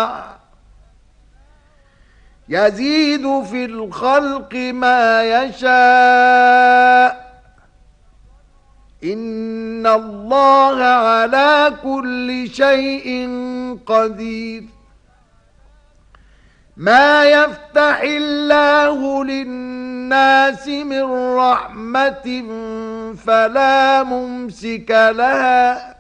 يشاء يزيد في الخلق ما يشاء إن الله على كل شيء قدير ما يفتح الله للناس من رحمة فلا ممسك لها